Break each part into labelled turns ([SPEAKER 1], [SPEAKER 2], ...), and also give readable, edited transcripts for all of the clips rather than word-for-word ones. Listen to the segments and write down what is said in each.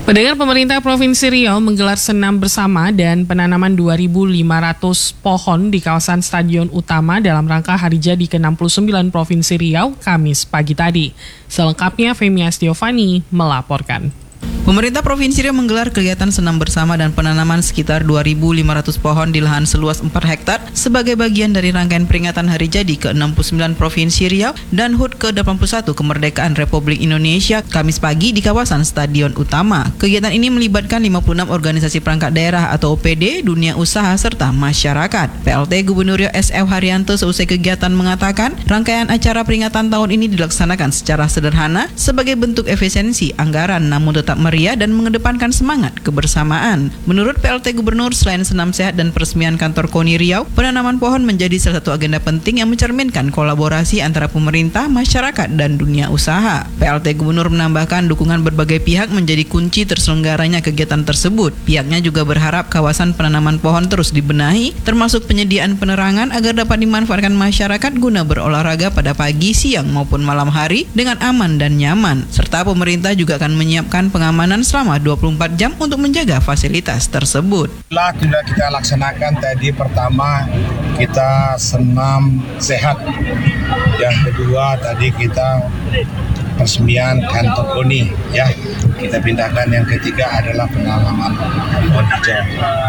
[SPEAKER 1] Pendengar, pemerintah Provinsi Riau menggelar senam bersama dan penanaman 2.500 pohon di kawasan Stadion Utama dalam rangka Hari Jadi ke-69 Provinsi Riau, Kamis pagi tadi. Selengkapnya Femi Astiovani melaporkan.
[SPEAKER 2] Pemerintah Provinsi Riau menggelar kegiatan senam bersama dan penanaman sekitar 2.500 pohon di lahan seluas 4 hektar sebagai bagian dari rangkaian peringatan Hari Jadi ke-69 Provinsi Riau dan HUT ke-81 Kemerdekaan Republik Indonesia Kamis pagi di kawasan Stadion Utama. Kegiatan ini melibatkan 56 organisasi perangkat daerah atau OPD, dunia usaha, serta masyarakat. PLT Gubernur Riau SF Haryanto seusai kegiatan mengatakan rangkaian acara peringatan tahun ini dilaksanakan secara sederhana sebagai bentuk efisiensi anggaran namun tetap meriah dan mengedepankan semangat kebersamaan. Menurut PLT Gubernur, selain senam sehat dan peresmian kantor KONI Riau, penanaman pohon menjadi salah satu agenda penting yang mencerminkan kolaborasi antara pemerintah, masyarakat, dan dunia usaha. PLT Gubernur menambahkan dukungan berbagai pihak menjadi kunci terselenggaranya kegiatan tersebut. Pihaknya juga berharap kawasan penanaman pohon terus dibenahi, termasuk penyediaan penerangan agar dapat dimanfaatkan masyarakat guna berolahraga pada pagi, siang, maupun malam hari dengan aman dan nyaman. Serta pemerintah juga akan menyiapkan pengamanan selama 24 jam untuk menjaga fasilitas tersebut.
[SPEAKER 3] Sudah kita laksanakan tadi, pertama kita senam sehat, yang kedua tadi kita peresmian kantor KONI, ya. Kita pindahkan, yang ketiga adalah penanaman pohon hijau.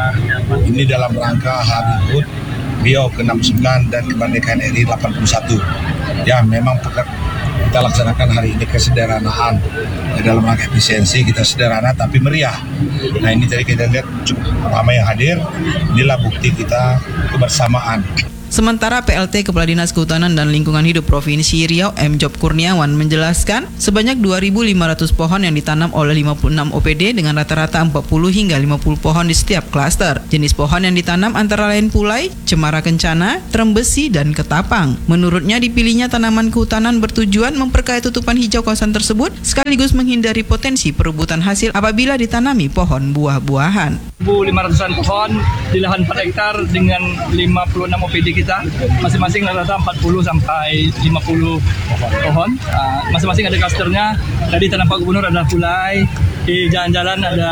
[SPEAKER 3] Ini dalam rangka Hari HUT Riau ke-69 dan Kemerdekaan RI 81. Ya, memang kita laksanakan hari ini kesederhanaan. Dalam rangka efisiensi kita sederhana tapi meriah. Nah, ini tadi kita lihat cukup ramai yang hadir. Inilah bukti kita kebersamaan.
[SPEAKER 2] Sementara PLT Kepala Dinas Kehutanan dan Lingkungan Hidup Provinsi Riau M. Job Kurniawan menjelaskan sebanyak 2.500 pohon yang ditanam oleh 56 OPD dengan rata-rata 40 hingga 50 pohon di setiap klaster. Jenis pohon yang ditanam antara lain pulai, cemara kencana, trembesi, dan ketapang. Menurutnya dipilihnya tanaman kehutanan bertujuan memperkaya tutupan hijau kawasan tersebut sekaligus menghindari potensi perebutan hasil apabila ditanami pohon buah-buahan.
[SPEAKER 4] 1.500-an pohon di lahan 4 hektar dengan 56 OPD kita, masing-masing rata-rata 40 sampai 50 pohon. Masing-masing ada klasternya. Tadi tanam Pak Gubernur ada pulai, di jalan-jalan ada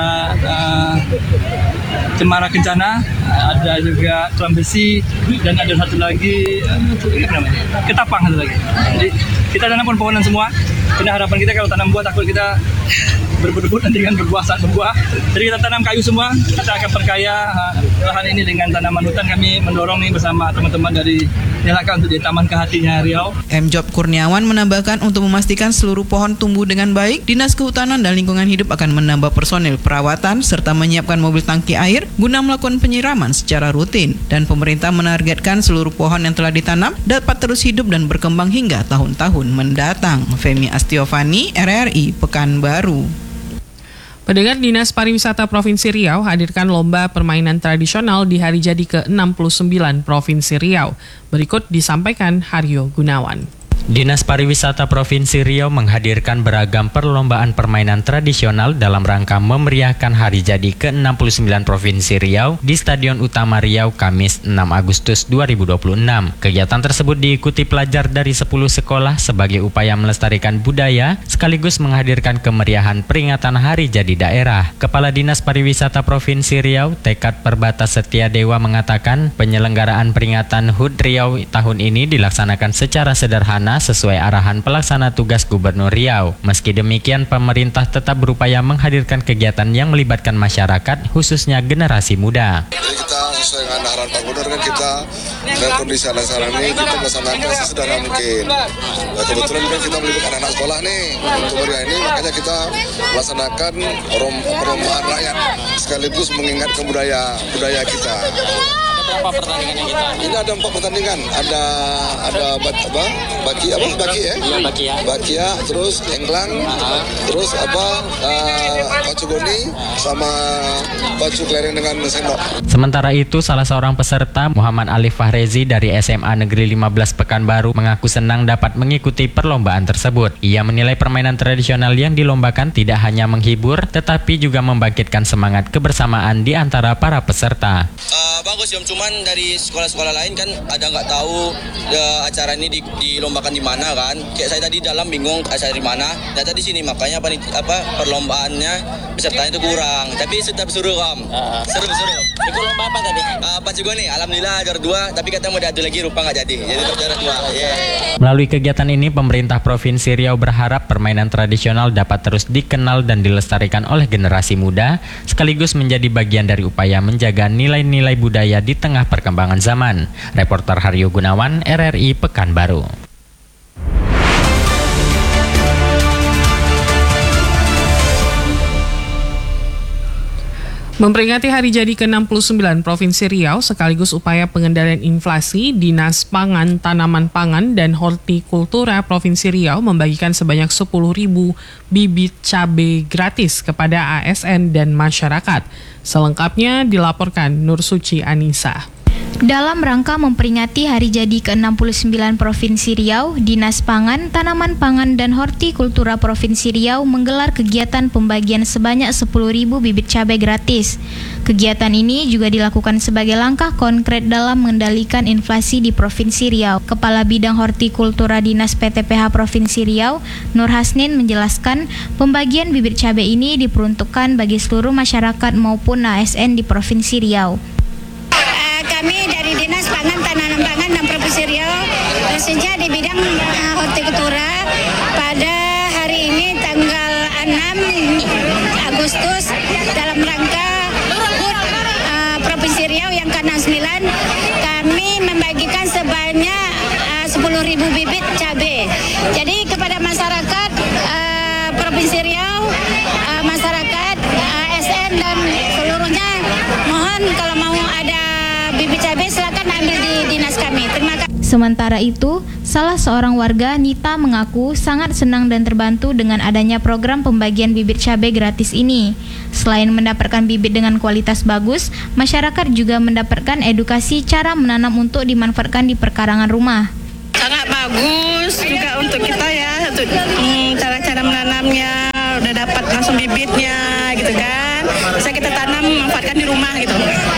[SPEAKER 4] cemara kencana, ada juga trembesi, dan ada satu lagi ketapang satu lagi. Jadi kita tanam pohon-pohonan semua. Karena harapan kita kalau tanam buah takut kita berebut-rebut nanti kan berbuah saat berbuah. Jadi kita tanam kayu semua, kita akan perkaya lahan ini dengan tanaman hutan. Kami mendorong nih bersama teman-teman dari Nelaka untuk di Taman Kehatinya Riau.
[SPEAKER 2] M. Job Kurniawan menambahkan untuk memastikan seluruh pohon tumbuh dengan baik, Dinas Kehutanan dan Lingkungan Hidup akan menambah personil perawatan serta menyiapkan mobil tangki air guna melakukan penyiraman secara rutin. Dan pemerintah menargetkan seluruh pohon yang telah ditanam dapat terus hidup dan berkembang hingga tahun-tahun mendatang. Femi Astiovani, RRI Pekanbaru.
[SPEAKER 1] Pendengar, Dinas Pariwisata Provinsi Riau hadirkan lomba permainan tradisional di Hari Jadi ke-69 Provinsi Riau. Berikut disampaikan Haryo Gunawan.
[SPEAKER 5] Dinas Pariwisata Provinsi Riau menghadirkan beragam perlombaan permainan tradisional dalam rangka memeriahkan Hari Jadi ke-69 Provinsi Riau di Stadion Utama Riau Kamis 6 Agustus 2026. Kegiatan tersebut diikuti pelajar dari 10 sekolah sebagai upaya melestarikan budaya sekaligus menghadirkan kemeriahan peringatan Hari Jadi daerah. Kepala Dinas Pariwisata Provinsi Riau, Tekad Perbatas Setia Dewa mengatakan penyelenggaraan peringatan HUT Riau tahun ini dilaksanakan secara sederhana sesuai arahan pelaksana tugas Gubernur Riau. Meski demikian, pemerintah tetap berupaya menghadirkan kegiatan yang melibatkan masyarakat, khususnya generasi muda.
[SPEAKER 6] Jadi kita sesuai dengan arahan Pak Gubernur kan kita dengan kondisi sekarang ini kita melaksanakan sesederhana mungkin. Nah, kebetulan kan kita melibatkan anak sekolah nih untuk meriah ini, makanya kita melaksanakan perlombaan rakyat sekaligus mengingat budaya kita.
[SPEAKER 5] Berapa pertandingan yang kita?
[SPEAKER 6] Ini ada 4 pertandingan. Ada Bakia, terus Englang, terus pacu goni sama pacu kelereng dengan sendok.
[SPEAKER 5] Sementara itu, salah seorang peserta, Muhammad Alif Fahrezi dari SMA Negeri 15 Pekanbaru, mengaku senang dapat mengikuti perlombaan tersebut. Ia menilai permainan tradisional yang dilombakan tidak hanya menghibur, tetapi juga membangkitkan semangat kebersamaan di antara para peserta.
[SPEAKER 7] Bagus, cuma teman-teman dari sekolah-sekolah lain kan ada nggak tahu acara ini dilombakan di mana kan. Kayak saya tadi dalam bingung acara di mana. Ternyata di sini, makanya perlombaannya pesertanya itu kurang. Tapi tetap seru Om. Seru. Ikut lomba apa tadi? Pas juga nih, alhamdulillah juara 2. Tapi katanya mau ada lagi, rupa nggak jadi. Jadi tetap juara 2. Yeah.
[SPEAKER 5] Melalui kegiatan ini, pemerintah Provinsi Riau berharap permainan tradisional dapat terus dikenal dan dilestarikan oleh generasi muda, sekaligus menjadi bagian dari upaya menjaga nilai-nilai budaya di tengah perkembangan zaman. Reporter Haryo Gunawan, RRI Pekanbaru.
[SPEAKER 1] Memperingati hari jadi ke-69 Provinsi Riau sekaligus upaya pengendalian inflasi, Dinas Pangan, Tanaman Pangan, dan Hortikultura Provinsi Riau membagikan sebanyak 10.000 bibit cabai gratis kepada ASN dan masyarakat. Selengkapnya dilaporkan Nur Suci Anissa.
[SPEAKER 8] Dalam rangka memperingati hari jadi ke-69 Provinsi Riau, Dinas Pangan, Tanaman Pangan, dan Hortikultura Provinsi Riau menggelar kegiatan pembagian sebanyak 10.000 bibit cabai gratis. Kegiatan ini juga dilakukan sebagai langkah konkret dalam mengendalikan inflasi di Provinsi Riau. Kepala Bidang Hortikultura Dinas PTPH Provinsi Riau, Nur Hasnin, menjelaskan pembagian bibit cabai ini diperuntukkan bagi seluruh masyarakat maupun ASN di Provinsi Riau.
[SPEAKER 9] Kami dari Dinas Pangan, Tanaman Pangan dan Provinsi Riau khususnya di bidang hortikultura pada hari ini tanggal 6 Agustus dalam rangka HUT Provinsi Riau yang ke-69 kami membagikan sebanyak 10.000 bibit cabai. Jadi kepada masyarakat Provinsi Riau, masyarakat ASN dan seluruhnya mohon kalau mau ada bibit cabai silakan ambil di dinas kami. Terima kasih.
[SPEAKER 8] Sementara itu, salah seorang warga, Nita, mengaku sangat senang dan terbantu dengan adanya program pembagian bibit cabai gratis ini. Selain mendapatkan bibit dengan kualitas bagus, masyarakat juga mendapatkan edukasi cara menanam untuk dimanfaatkan di perkarangan rumah.
[SPEAKER 9] Sangat bagus juga untuk kita ya, untuk cara-cara menanamnya, udah dapat langsung bibitnya gitu kan. Bisa kita tanam, manfaatkan di rumah gitu.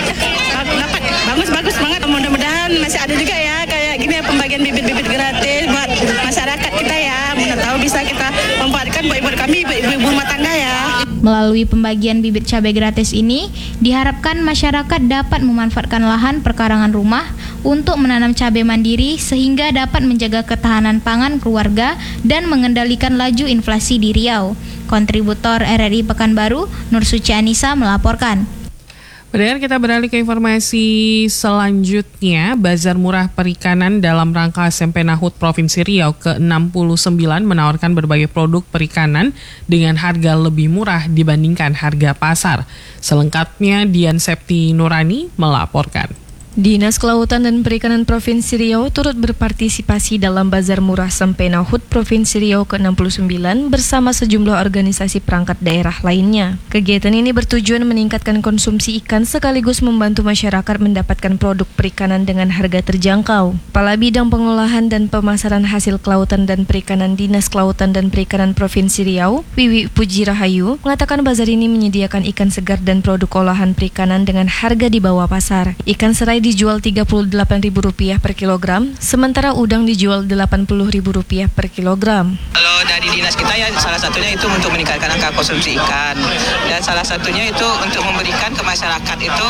[SPEAKER 9] Dapat bagus banget. Mudah-mudahan masih ada juga ya kayak gini ya, pembagian bibit-bibit gratis buat masyarakat kita ya. Mana tahu bisa kita manfaatkan buat ibu kami, ibu rumah tangga ya.
[SPEAKER 8] Melalui pembagian bibit cabai gratis ini, diharapkan masyarakat dapat memanfaatkan lahan perkarangan rumah untuk menanam cabai mandiri sehingga dapat menjaga ketahanan pangan keluarga dan mengendalikan laju inflasi di Riau. Kontributor RRI Pekanbaru, Nur Suci Anissa melaporkan.
[SPEAKER 1] Pendengar, kita beralih ke informasi selanjutnya. Bazar Murah Perikanan dalam rangka SMP Nahut Provinsi Riau ke-69 menawarkan berbagai produk perikanan dengan harga lebih murah dibandingkan harga pasar. Selengkapnya Dian Septi Nurani melaporkan.
[SPEAKER 10] Dinas Kelautan dan Perikanan Provinsi Riau turut berpartisipasi dalam Bazar Murah Sempena HUT Provinsi Riau ke-69 bersama sejumlah organisasi perangkat daerah lainnya. Kegiatan ini bertujuan meningkatkan konsumsi ikan sekaligus membantu masyarakat mendapatkan produk perikanan dengan harga terjangkau. Kepala Bidang Pengolahan dan Pemasaran Hasil Kelautan dan Perikanan Dinas Kelautan dan Perikanan Provinsi Riau, Wiwi Puji Rahayu, mengatakan bazar ini menyediakan ikan segar dan produk olahan perikanan dengan harga di bawah pasar. Ikan serai dijual Rp38.000 per kilogram, sementara udang dijual Rp80.000 per kilogram.
[SPEAKER 11] Kalau dari dinas kita ya salah satunya itu untuk meningkatkan angka konsumsi ikan, dan salah satunya itu untuk memberikan ke masyarakat itu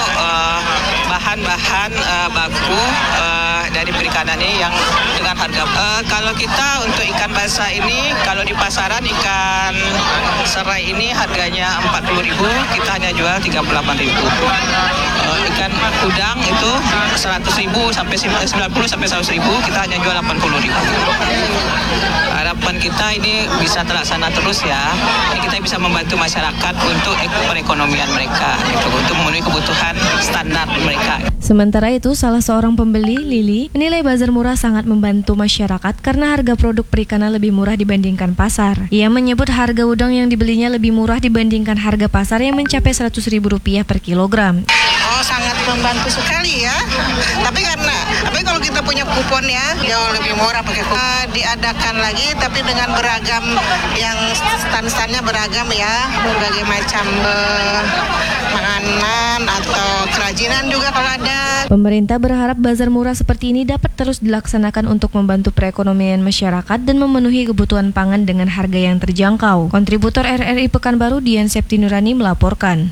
[SPEAKER 11] bahan-bahan baku dari perikanan ini yang dengan harga. Kalau kita untuk ikan basah ini, kalau di pasaran ikan serai ini harganya Rp40.000, kita hanya jual Rp38.000. Ikan udang itu Rp100.000 sampai Rp90 sampai Rp100.000, kita hanya jual Rp80.000. Harapan kita ini bisa terlaksana terus ya. Ini kita bisa membantu masyarakat untuk perekonomian mereka, gitu, untuk memenuhi kebutuhan standar mereka.
[SPEAKER 10] Sementara itu, salah seorang pembeli, Lili, menilai bazar murah sangat membantu masyarakat karena harga produk perikanan lebih murah dibandingkan pasar. Ia menyebut harga udang yang dibelinya lebih murah dibandingkan harga pasar yang mencapai Rp100.000 per kilogram.
[SPEAKER 12] Oh, sangat membantu sekali ya. Tapi kalau kita
[SPEAKER 11] kita punya kupon ya, jauh lebih murah pakai kupon. Diadakan lagi tapi dengan beragam, yang stand-standnya beragam ya, berbagai macam makanan atau kerajinan juga kalau ada.
[SPEAKER 10] Pemerintah berharap bazar murah seperti ini dapat terus dilaksanakan untuk membantu perekonomian masyarakat dan memenuhi kebutuhan pangan dengan harga yang terjangkau. Kontributor RRI Pekanbaru Dian Septi Nurani melaporkan.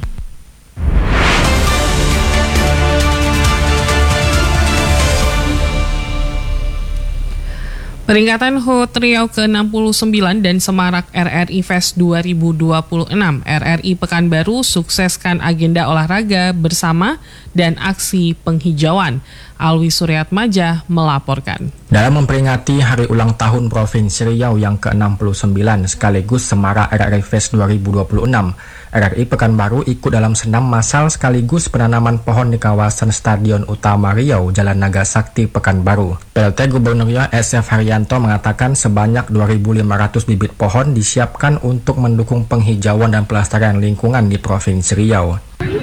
[SPEAKER 1] Peringatan HUT Riau ke-69 dan Semarak RRI Fest 2026, RRI Pekanbaru sukseskan agenda olahraga bersama dan aksi penghijauan. Alwi Suryatmaja melaporkan.
[SPEAKER 12] Dalam memperingati hari ulang tahun Provinsi Riau yang ke-69 sekaligus Semarak RRI Fest 2026, RRI Pekanbaru ikut dalam senam massal sekaligus penanaman pohon di kawasan Stadion Utama Riau, Jalan Naga Sakti, Pekanbaru. PLT Gubernur Riau SF Haryanto mengatakan sebanyak 2.500 bibit pohon disiapkan untuk mendukung penghijauan dan pelestarian lingkungan di Provinsi Riau.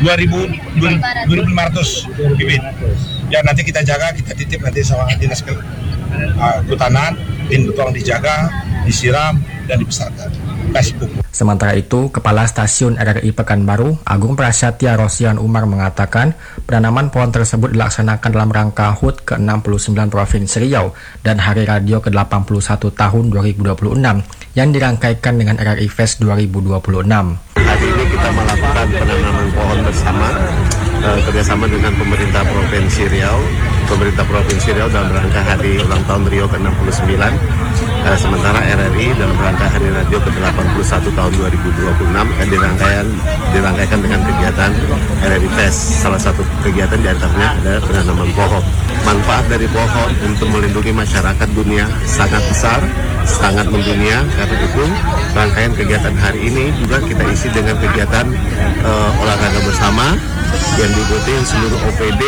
[SPEAKER 3] 2.500 bibit. Ya nanti kita jaga, kita titip nanti sama dinas kehutanan, tolong dijaga, disiram dan dibesarkan. Kasih pupuk.
[SPEAKER 12] Sementara itu, Kepala Stasiun RRI Pekanbaru, Agung Prasetya Rosian Umar mengatakan penanaman pohon tersebut dilaksanakan dalam rangka HUT ke-69 Provinsi Riau dan Hari Radio ke-81 tahun 2026 yang dirangkaikan dengan RRI Fest 2026.
[SPEAKER 13] Hari ini kita melakukan penanaman pohon bersama kerjasama dengan pemerintah Provinsi Riau. Pemerintah Provinsi Riau dalam rangka hari ulang tahun Riau ke-69, sementara RRI dalam rangka hari radio ke-81 tahun 2026 dirangkaikan dengan kegiatan RRI Fest. Salah satu kegiatan di antaranya adalah penanaman pohon. Manfaat dari pohon untuk melindungi masyarakat dunia sangat besar, sangat mendunia. Karena itu rangkaian kegiatan hari ini juga kita isi dengan kegiatan olahraga bersama yang diikuti seluruh OPD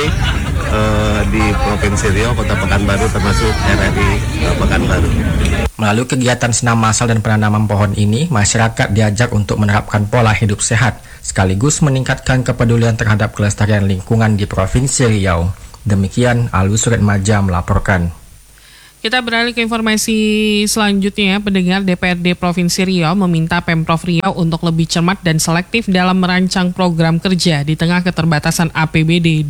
[SPEAKER 13] di Provinsi Riau, Kota Pekanbaru, termasuk RRI Pekanbaru.
[SPEAKER 12] Melalui kegiatan senam massal dan penanaman pohon ini, masyarakat diajak untuk menerapkan pola hidup sehat, sekaligus meningkatkan kepedulian terhadap kelestarian lingkungan di Provinsi Riau. Demikian Alwi Suryatmaja melaporkan.
[SPEAKER 1] Kita beralih ke informasi selanjutnya. Pendengar, DPRD Provinsi Riau meminta Pemprov Riau untuk lebih cermat dan selektif dalam merancang program kerja di tengah keterbatasan APBD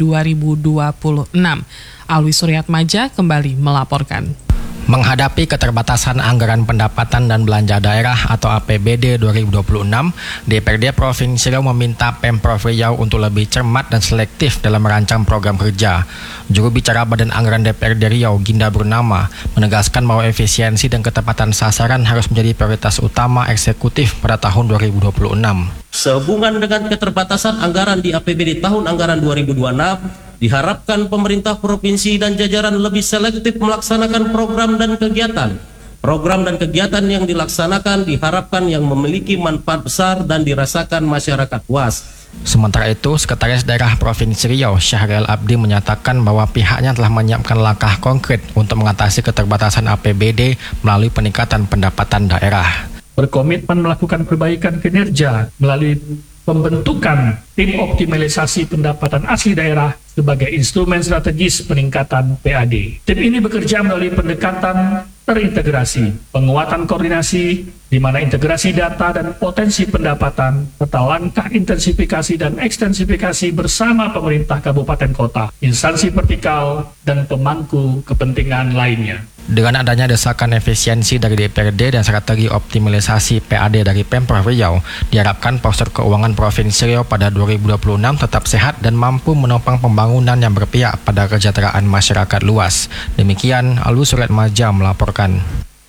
[SPEAKER 1] 2026. Alwi Suryatmaja kembali melaporkan.
[SPEAKER 12] Menghadapi keterbatasan anggaran pendapatan dan belanja daerah atau APBD 2026, DPRD Provinsi Riau meminta Pemprov Riau untuk lebih cermat dan selektif dalam merancang program kerja. Juru bicara Badan Anggaran DPRD Riau, Ginda Burnama, menegaskan bahwa efisiensi dan ketepatan sasaran harus menjadi prioritas utama eksekutif pada tahun 2026.
[SPEAKER 14] Sehubungan dengan keterbatasan anggaran di APBD tahun anggaran 2026, diharapkan pemerintah provinsi dan jajaran lebih selektif melaksanakan program dan kegiatan. Program dan kegiatan yang dilaksanakan diharapkan yang memiliki manfaat besar dan dirasakan masyarakat luas.
[SPEAKER 12] Sementara itu, Sekretaris Daerah Provinsi Riau, Syahrial Abdi, menyatakan bahwa pihaknya telah menyiapkan langkah konkret untuk mengatasi keterbatasan APBD melalui peningkatan pendapatan daerah.
[SPEAKER 15] Berkomitmen melakukan perbaikan kinerja melalui pembentukan tim optimalisasi pendapatan asli daerah sebagai instrumen strategis peningkatan PAD. Tim ini bekerja melalui pendekatan terintegrasi, penguatan koordinasi, di mana integrasi data dan potensi pendapatan, serta langkah intensifikasi dan ekstensifikasi bersama pemerintah kabupaten kota, instansi vertikal, dan pemangku kepentingan lainnya.
[SPEAKER 12] Dengan adanya desakan efisiensi dari DPRD dan strategi optimalisasi PAD dari Pemprov Riau, diharapkan postur keuangan Provinsi Riau pada 2026 tetap sehat dan mampu menopang pembangunan yang berpihak pada kesejahteraan masyarakat luas. Demikian Alwi Suryatmaja melaporkan.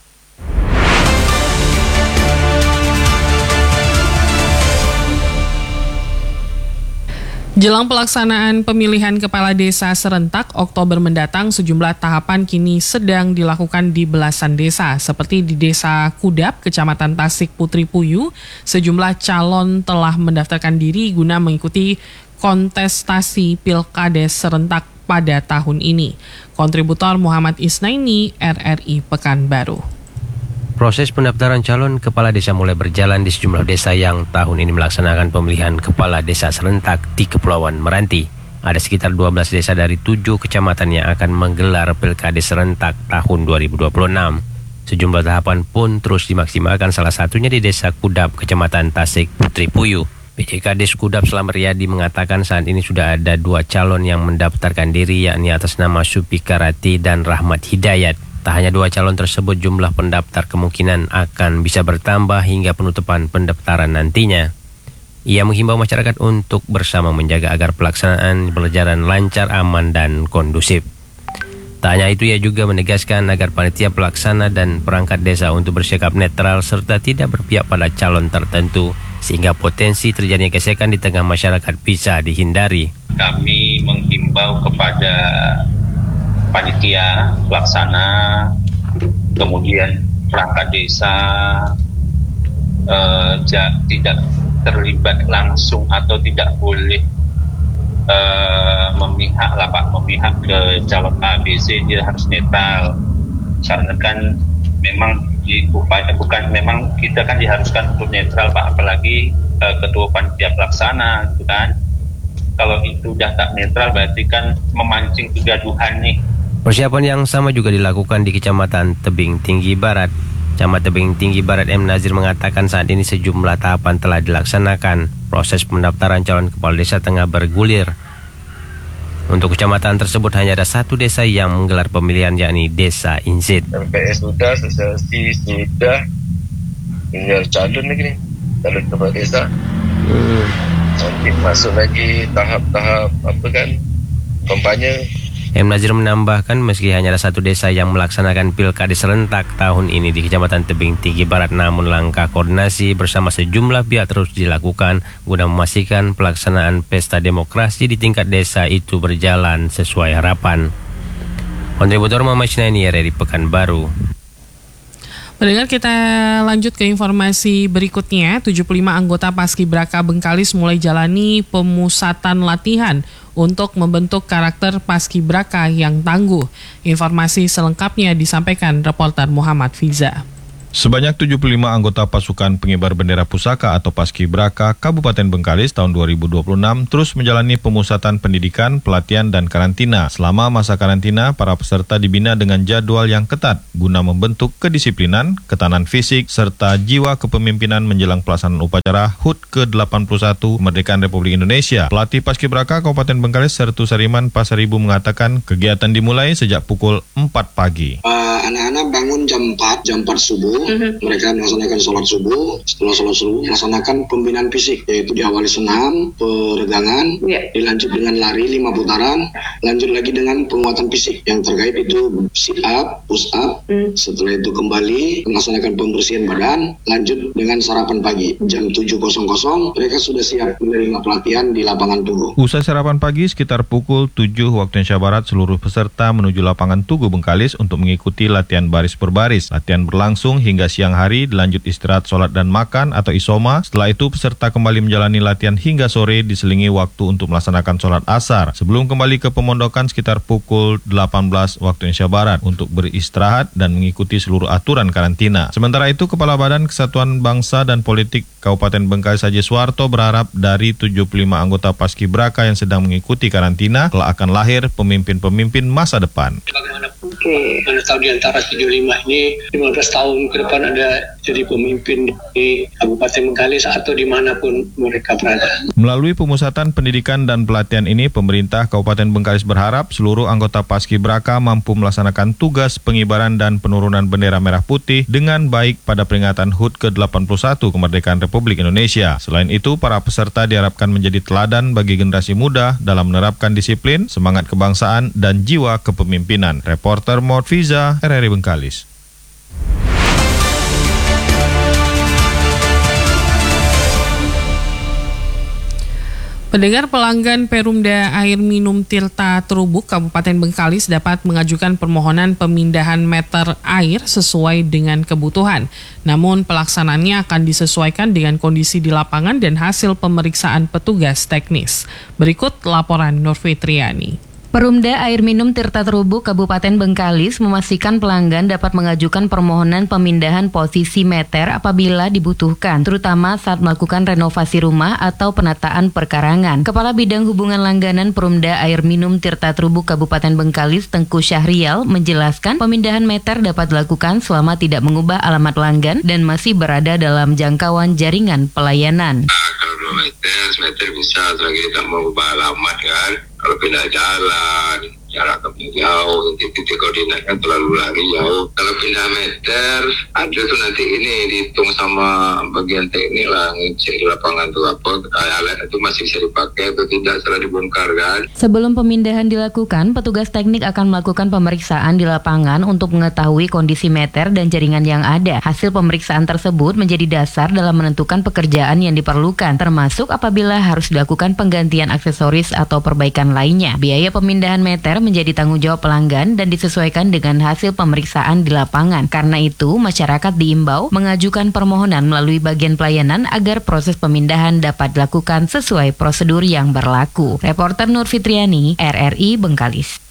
[SPEAKER 1] Jelang pelaksanaan pemilihan kepala desa serentak Oktober mendatang, sejumlah tahapan kini sedang dilakukan di belasan desa. Seperti di Desa Kudap, Kecamatan Tasik Putri Puyu, sejumlah calon telah mendaftarkan diri guna mengikuti kontestasi Pilkades serentak pada tahun ini. Kontributor Muhammad Isnaini, RRI Pekanbaru.
[SPEAKER 16] Proses pendaftaran calon kepala desa mulai berjalan di sejumlah desa yang tahun ini melaksanakan pemilihan kepala desa serentak di Kepulauan Meranti. Ada sekitar 12 desa dari 7 kecamatan yang akan menggelar Pilkades serentak tahun 2026. Sejumlah tahapan pun terus dimaksimalkan, salah satunya di Desa Kudap, Kecamatan Tasik Putri Puyuh. PJKD Kudap Selamat Riyadi mengatakan saat ini sudah ada 2 calon yang mendaftarkan diri, yakni atas nama Supika Rati dan Rahmat Hidayat. Tak hanya 2 calon tersebut, jumlah pendaftar kemungkinan akan bisa bertambah hingga penutupan pendaftaran nantinya. Ia menghimbau masyarakat untuk bersama menjaga agar pelaksanaan berjalan lancar, aman, dan kondusif. Tak hanya itu, ia juga menegaskan agar panitia pelaksana dan perangkat desa untuk bersikap netral serta tidak berpihak pada calon tertentu, sehingga potensi terjadinya gesekan di tengah masyarakat bisa dihindari.
[SPEAKER 17] Kami menghimbau kepada panitia pelaksana, kemudian perangkat desa, tidak terlibat langsung atau tidak boleh memihak ke calon A, B, C. Dia harus netral. Karena kan memang memang kita kan diharuskan untuk netral, Pak, apalagi ketua panitia pelaksana, gitu kan. Kalau itu udah tak netral berarti kan memancing kegaduhan nih.
[SPEAKER 16] Persiapan yang sama juga dilakukan di Kecamatan Tebing Tinggi Barat. Camat Tebing Tinggi Barat M. Nazir mengatakan saat ini sejumlah tahapan telah dilaksanakan. Proses pendaftaran calon kepala desa tengah bergulir. Untuk kecamatan tersebut hanya ada 1 desa yang menggelar pemilihan, yakni Desa Insit.
[SPEAKER 18] MPS sudah, sosialisasi sudah, tinggal calon lagi nih, calon kepala desa. Nanti masuk lagi tahap-tahap kampanye.
[SPEAKER 16] M. Nazir menambahkan meski hanya ada 1 desa yang melaksanakan Pilkades serentak tahun ini di Kecamatan Tebing Tinggi Barat, namun langkah koordinasi bersama sejumlah pihak terus dilakukan guna memastikan pelaksanaan pesta demokrasi di tingkat desa itu berjalan sesuai harapan. Kontributor Muhammad Syinaini, RRI Pekanbaru.
[SPEAKER 1] Pendengar, kita lanjut ke informasi berikutnya. 75 anggota Paskibraka Bengkalis mulai jalani pemusatan latihan untuk membentuk karakter Paskibraka yang tangguh. Informasi selengkapnya disampaikan reporter Muhammad Fiza.
[SPEAKER 19] Sebanyak 75 anggota pasukan pengibar bendera pusaka atau Paskibraka Kabupaten Bengkalis tahun 2026 terus menjalani pemusatan pendidikan, pelatihan, dan karantina. Selama masa karantina, para peserta dibina dengan jadwal yang ketat guna membentuk kedisiplinan, ketahanan fisik, serta jiwa kepemimpinan menjelang pelaksanaan upacara HUT ke-81 Kemerdekaan Republik Indonesia. Pelatih Paskibraka Kabupaten Bengkalis Sertu Sariman Pasaribu mengatakan kegiatan dimulai sejak pukul 4 pagi.
[SPEAKER 20] Anak-anak bangun jam 4 subuh. Mereka melaksanakan sholat subuh. Setelah sholat subuh melaksanakan pembinaan fisik, yaitu diawali senam, peregangan, dilanjut dengan lari 5 putaran, lanjut lagi dengan penguatan fisik yang terkait itu sit up, push up. Setelah itu kembali melaksanakan pembersihan badan, lanjut dengan sarapan pagi. Jam 7.00 mereka sudah siap menerima pelatihan di lapangan Tugu.
[SPEAKER 19] Usai sarapan pagi sekitar pukul 7 waktu Indonesia Barat, seluruh peserta menuju lapangan Tugu Bengkalis untuk mengikuti latihan baris per baris. Latihan berlangsung hingga siang hari, dilanjut istirahat, sholat, dan makan atau isoma. Setelah itu peserta kembali menjalani latihan hingga sore, diselingi waktu untuk melaksanakan sholat asar sebelum kembali ke pemondokan sekitar pukul 18 waktu Indonesia Barat untuk beristirahat dan mengikuti seluruh aturan karantina. Sementara itu, Kepala Badan Kesatuan Bangsa dan Politik Kabupaten Bengkalis Haji Suwarto berharap dari 75 anggota Paskibraka yang sedang mengikuti karantina kelak akan lahir pemimpin-pemimpin masa depan.
[SPEAKER 21] Mana tahu di antara 75 ini 15 tahun ke depan ada jadi pemimpin di Kabupaten Bengkalis atau dimanapun mereka berada.
[SPEAKER 19] Melalui pemusatan pendidikan dan pelatihan ini, pemerintah Kabupaten Bengkalis berharap seluruh anggota Paskibraka mampu melaksanakan tugas pengibaran dan penurunan bendera merah putih dengan baik pada peringatan HUT ke-81 Kemerdekaan Republik Indonesia. Selain itu, para peserta diharapkan menjadi teladan bagi generasi muda dalam menerapkan disiplin, semangat kebangsaan, dan jiwa kepemimpinan. Reporter Muhammad Fiza, RRI Bengkalis.
[SPEAKER 1] Pendengar, pelanggan Perumda Air Minum Tirta Terubuk Kabupaten Bengkalis dapat mengajukan permohonan pemindahan meter air sesuai dengan kebutuhan. Namun pelaksanaannya akan disesuaikan dengan kondisi di lapangan dan hasil pemeriksaan petugas teknis. Berikut laporan Nur Fitriani.
[SPEAKER 4] Perumda Air Minum Tirta Trubuk Kabupaten Bengkalis memastikan pelanggan dapat mengajukan permohonan pemindahan posisi meter apabila dibutuhkan, terutama saat melakukan renovasi rumah atau penataan perkarangan. Kepala Bidang Hubungan Langganan Perumda Air Minum Tirta Trubuk Kabupaten Bengkalis, Tengku Syahrial, menjelaskan pemindahan meter dapat dilakukan selama tidak mengubah alamat pelanggan dan masih berada dalam jangkauan jaringan pelayanan.
[SPEAKER 22] Kalau 2 meter bisa selagi tidak mengubah alamat kan. Kalau pindah jalan, jarak jauh, titik koordinat kan terlalu lagi jauh. Kalau pindah meter, ada tuh nanti ini dihitung sama bagian teknik lah, ngecek di lapangan tuh apa, alat itu masih bisa dipakai atau tidak setelah dibongkar kan.
[SPEAKER 4] Sebelum pemindahan dilakukan, petugas teknik akan melakukan pemeriksaan di lapangan untuk mengetahui kondisi meter dan jaringan yang ada. Hasil pemeriksaan tersebut menjadi dasar dalam menentukan pekerjaan yang diperlukan, termasuk apabila harus dilakukan penggantian aksesoris atau perbaikan lainnya. Biaya pemindahan meter menjadi tanggung jawab pelanggan dan disesuaikan dengan hasil pemeriksaan di lapangan. Karena itu, masyarakat diimbau mengajukan permohonan melalui bagian pelayanan agar proses pemindahan dapat dilakukan sesuai prosedur yang berlaku. Reporter Nur Fitriani, RRI Bengkalis.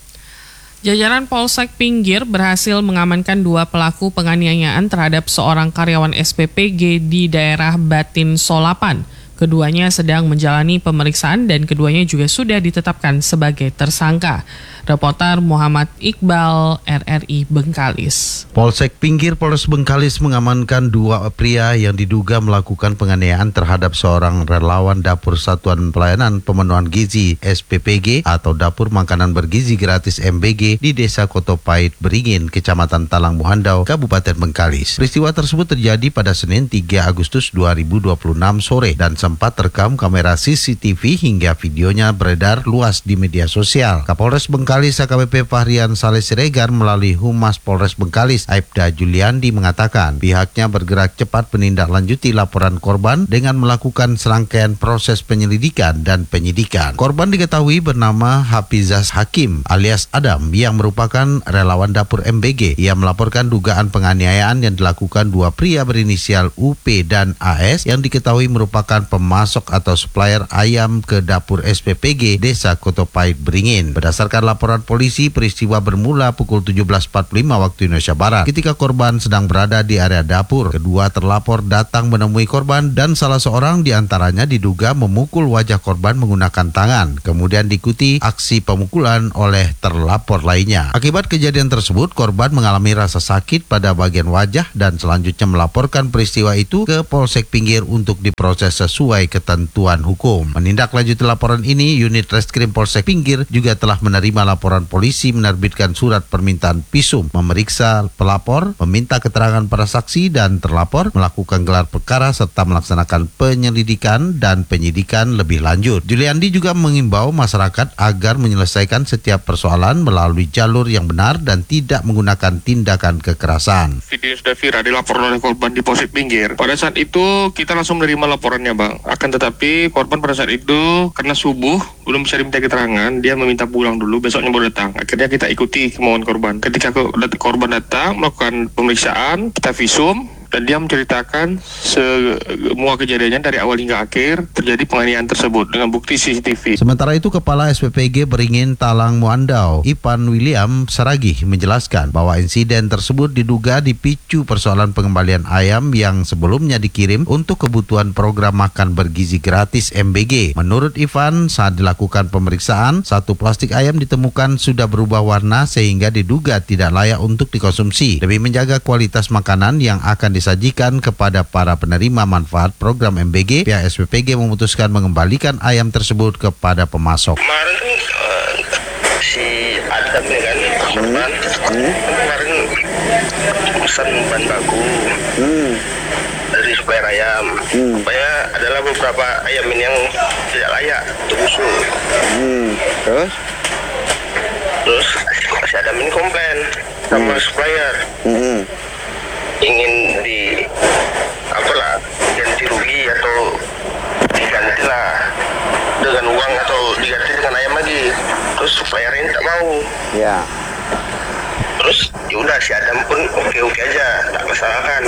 [SPEAKER 1] Jajaran Polsek Pinggir berhasil mengamankan 2 pelaku penganiayaan terhadap seorang karyawan SPPG di daerah Batin Solapan. Keduanya sedang menjalani pemeriksaan dan keduanya juga sudah ditetapkan sebagai tersangka. Reporter Muhammad Iqbal, RRI Bengkalis.
[SPEAKER 23] Polsek Pinggir Polres Bengkalis mengamankan 2 pria yang diduga melakukan penganiayaan terhadap seorang relawan Dapur Satuan Pelayanan Pemenuhan Gizi SPPG atau Dapur Makanan Bergizi Gratis MBG di Desa Kotopait Beringin, Kecamatan Talang Muhandau, Kabupaten Bengkalis. Peristiwa tersebut terjadi pada Senin 3 Agustus 2026 sore dan sempat terekam kamera CCTV hingga videonya beredar luas di media sosial. Kapolres Bengkalis AKBP Fahrian Saleh Siregar melalui Humas Polres Bengkalis Aibda Juliandi mengatakan pihaknya bergerak cepat menindaklanjuti laporan korban dengan melakukan serangkaian proses penyelidikan dan penyidikan. Korban diketahui bernama Hafizas Hakim alias Adam yang merupakan relawan Dapur MBG. Ia melaporkan dugaan penganiayaan yang dilakukan 2 pria berinisial UP dan AS yang diketahui merupakan pemasok atau supplier ayam ke Dapur SPPG Desa Kotopait Beringin. Berdasarkan laporan polisi, peristiwa bermula pukul 17.45 waktu Indonesia Barat. Ketika korban sedang berada di area dapur, kedua terlapor datang menemui korban dan salah seorang diantaranya diduga memukul wajah korban menggunakan tangan. Kemudian diikuti aksi pemukulan oleh terlapor lainnya. Akibat kejadian tersebut, korban mengalami rasa sakit pada bagian wajah dan selanjutnya melaporkan peristiwa itu ke Polsek Pinggir untuk diproses sesuai ketentuan hukum. Menindaklanjuti laporan ini, unit Reskrim Polsek Pinggir juga telah menerima laporan polisi menerbitkan surat permintaan visum, memeriksa pelapor, meminta keterangan para saksi dan terlapor, melakukan gelar perkara serta melaksanakan penyelidikan dan penyidikan lebih lanjut. Juliandi juga mengimbau masyarakat agar menyelesaikan setiap persoalan melalui jalur yang benar dan tidak menggunakan tindakan kekerasan.
[SPEAKER 24] Video sudah viral dilaporkan oleh korban di Polsek Pinggir. Pada saat itu kita langsung menerima laporannya, Bang. Akan tetapi korban pada saat itu karena subuh belum bisa diminta keterangan, dia meminta pulang dulu, besoknya baru datang. Akhirnya kita ikuti kemauan korban. Ketika korban datang melakukan pemeriksaan, kita visum dan dia menceritakan semua kejadiannya dari awal hingga akhir terjadi penganiayaan tersebut dengan bukti CCTV.
[SPEAKER 23] Sementara itu, Kepala SPPG Beringin Talang Muandau, Ipan William Saragih menjelaskan bahwa insiden tersebut diduga dipicu persoalan pengembalian ayam yang sebelumnya dikirim untuk kebutuhan program makan bergizi gratis MBG. Menurut Ivan, saat dilakukan pemeriksaan, 1 plastik ayam ditemukan sudah berubah warna sehingga diduga tidak layak untuk dikonsumsi. Demi menjaga kualitas makanan yang akan disajikan kepada para penerima manfaat program MBG, pihak SPPG memutuskan mengembalikan ayam tersebut kepada pemasok.
[SPEAKER 24] Kemarin si Adam ya kan, korban kemarin pesan bahan baku dari supplier ayam. Supaya adalah beberapa ayam ini yang tidak layak untuk busuk. Terus si Adam ini komplain sama supplier. Ingin ganti rugi atau digantilah dengan uang atau diganti dengan ayam lagi. Terus suppliernya tak mau. Ya. Terus yaudah si Adam pun oke aja, tak masalah kan.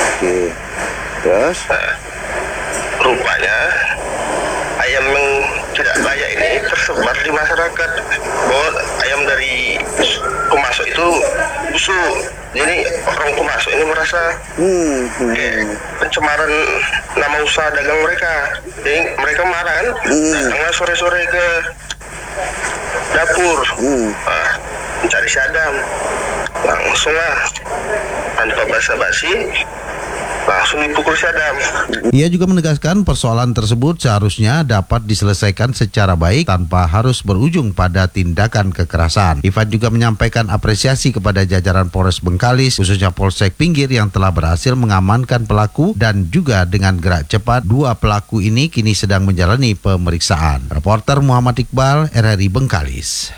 [SPEAKER 24] Terus? Nah, rupanya ayam yang
[SPEAKER 2] tidak layak ini tersebar di masyarakat, bahwa ayam dari pemasok itu busuk. Jadi orang pemasok ini merasa pencemaran nama usaha dagang mereka. Jadi mereka marah kan, datanglah sore-sore ke dapur, mencari si Adam. Langsung lah, tanpa basa-basi, langsung dipukul si Adam.
[SPEAKER 23] Ia juga menegaskan persoalan tersebut seharusnya dapat diselesaikan secara baik tanpa harus berujung pada tindakan kekerasan. Ivan juga menyampaikan apresiasi kepada jajaran Polres Bengkalis, khususnya Polsek Pinggir yang telah berhasil mengamankan pelaku dan juga dengan gerak cepat dua pelaku ini kini sedang menjalani pemeriksaan. Reporter Muhammad Iqbal, RRI Bengkalis.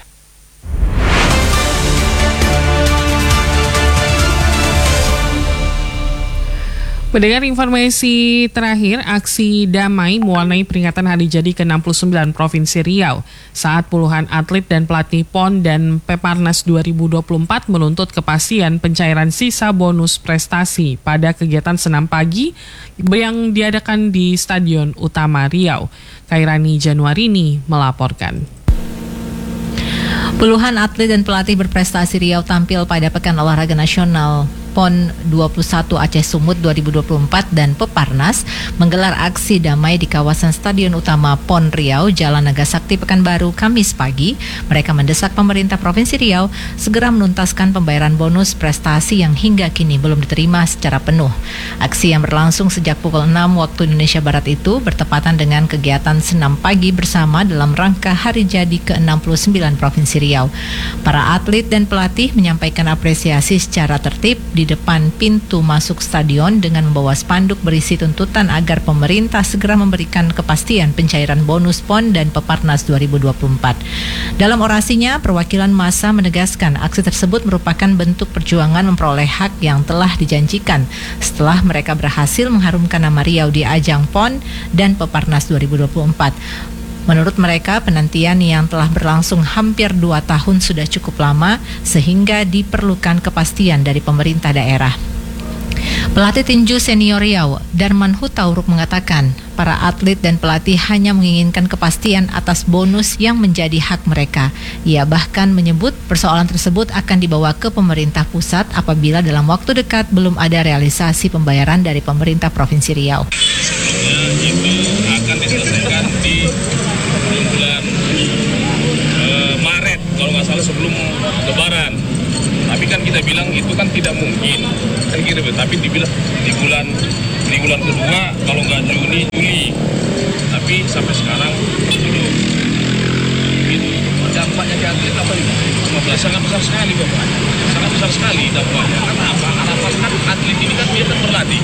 [SPEAKER 1] Mendengar informasi terakhir, aksi damai mewarnai peringatan hari jadi ke-69 Provinsi Riau saat puluhan atlet dan pelatih PON dan Peparnas 2024 menuntut kepastian pencairan sisa bonus prestasi pada kegiatan senam pagi yang diadakan di Stadion Utama Riau. Kairani Januarini melaporkan.
[SPEAKER 5] Puluhan atlet dan pelatih berprestasi Riau tampil pada Pekan Olahraga Nasional PON 21 Aceh Sumut 2024 dan Peparnas menggelar aksi damai di kawasan Stadion Utama PON Riau, Jalan Nagasakti, Pekanbaru, Kamis pagi. Mereka mendesak pemerintah Provinsi Riau segera menuntaskan pembayaran bonus prestasi yang hingga kini belum diterima secara penuh. Aksi yang berlangsung sejak pukul 6 waktu Indonesia Barat itu bertepatan dengan kegiatan senam pagi bersama dalam rangka hari jadi ke-69 Provinsi Riau. Para atlet dan pelatih menyampaikan apresiasi secara tertib di depan pintu masuk stadion dengan membawa spanduk berisi tuntutan agar pemerintah segera memberikan kepastian pencairan bonus PON dan Peparnas 2024. Dalam orasinya, perwakilan massa menegaskan aksi tersebut merupakan bentuk perjuangan memperoleh hak yang telah dijanjikan setelah mereka berhasil mengharumkan nama Riau di ajang PON dan Peparnas 2024. Menurut mereka, penantian yang telah berlangsung hampir 2 tahun sudah cukup lama sehingga diperlukan kepastian dari pemerintah daerah. Pelatih tinju senior Riau, Darman Hutauruk mengatakan, para atlet dan pelatih hanya menginginkan kepastian atas bonus yang menjadi hak mereka. Ia bahkan menyebut persoalan tersebut akan dibawa ke pemerintah pusat apabila dalam waktu dekat belum ada realisasi pembayaran dari pemerintah Provinsi Riau.
[SPEAKER 6] Itu akan diselesaikan di bulan Maret kalau nggak salah, sebelum Lebaran. Tapi kan kita bilang itu kan tidak mungkin, kan gitu. Tapi dibilang di bulan kedua kalau nggak Juni, Juli. Tapi sampai sekarang belum. Itu dampaknya di atlet apa itu? 15 sangat besar sekali Bapak. Sangat besar sekali dampaknya. Karena apa? Harapan kan atlet ini kan dia kan berlatih.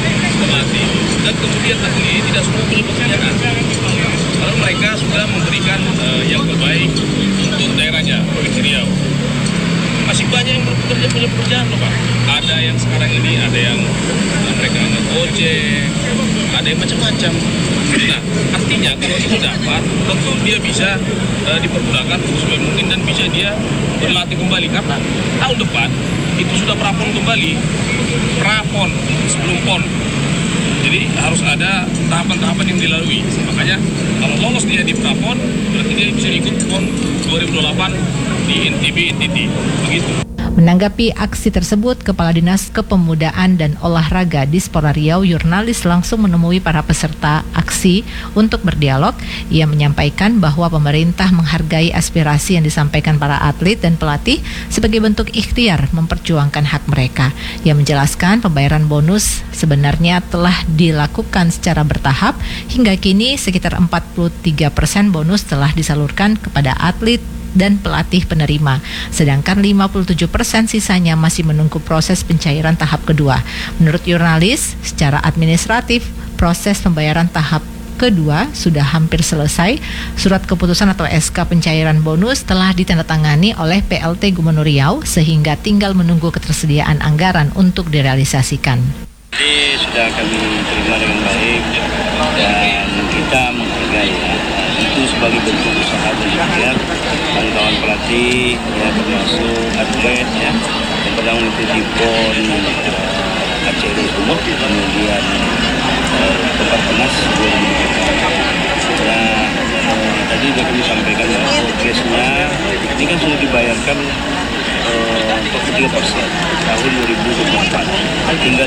[SPEAKER 6] Dan kemudian atlet tidak semua punya pekerjaan. Kalau mereka sudah memberikan yang terbaik untuk daerahnya, Provinsi Riau. Masih banyak yang bekerja punya pekerjaan loh Pak. Ada yang sekarang ini, ada yang mereka ngojek, ada yang macam-macam. Nah, artinya kalau itu dapat, tentu dia bisa dipergunakan sesuai mungkin dan bisa dia berlatih kembali. Karena tahun depan itu sudah prapon kembali, prapon sebelum PON. Jadi harus ada tahapan-tahapan yang dilalui. Makanya kalau lolos dia di prapon, berarti dia bisa ikut PON 2028 di NTB, NTT. Begitu.
[SPEAKER 5] Menanggapi aksi tersebut, Kepala Dinas Kepemudaan dan Olahraga Dispora Riau, Jurnalis langsung menemui para peserta aksi untuk berdialog. Ia menyampaikan bahwa pemerintah menghargai aspirasi yang disampaikan para atlet dan pelatih sebagai bentuk ikhtiar memperjuangkan hak mereka. Ia menjelaskan pembayaran bonus sebenarnya telah dilakukan secara bertahap. Hingga kini sekitar 43% bonus telah disalurkan kepada atlet dan pelatih penerima, sedangkan 57% sisanya masih menunggu proses pencairan tahap kedua. Menurut jurnalis, secara administratif, proses pembayaran tahap kedua sudah hampir selesai. Surat keputusan atau SK pencairan bonus telah ditandatangani oleh PLT Gubernur Riau, sehingga tinggal menunggu ketersediaan anggaran untuk direalisasikan.
[SPEAKER 7] Jadi sudah kami terima dengan baik dan kita menghargai itu sebagai bentuk usaha dan kawan-kawan pelatih ya, termasuk atlet ya, yang pernah mengikuti PON Aceh Sumut, kemudian Peparnas 2024. Nah, sudah kami sampaikan bahwa progresnya ini kan sudah dibayarkan 43% tahun 2024, tinggal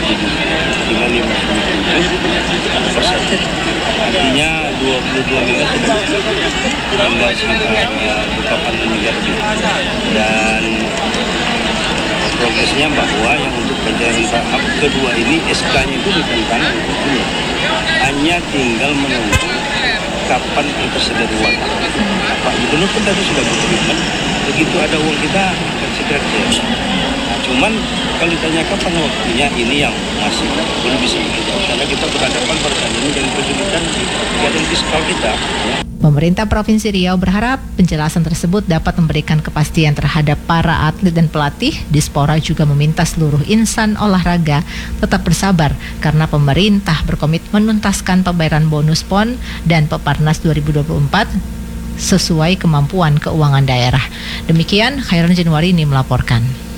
[SPEAKER 7] 57%. Artinya 22 miliar sudah tinggal sekitar 8 miliar lebih. Dan progresnya bahwa yang untuk pencairan tahap kedua ini SK-nya itu ditentang untuk hanya tinggal menunggu kapan kita segera uang. Pak Gubernur pun tadi sudah berkomitmen, begitu ada uang kita akan segera cair. Nah, cuman kalau ditanya kapan waktunya, ini yang masih belum bisa kita, karena kita berhadapan pada saat ini dengan kesulitan kegiatan fiskal kita.
[SPEAKER 5] Pemerintah Provinsi Riau berharap penjelasan tersebut dapat memberikan kepastian terhadap para atlet dan pelatih. Dispora juga meminta seluruh insan olahraga tetap bersabar karena pemerintah berkomitmen menuntaskan pembayaran bonus PON dan Peparnas 2024 sesuai kemampuan keuangan daerah. Demikian, Khairon Januari ini melaporkan.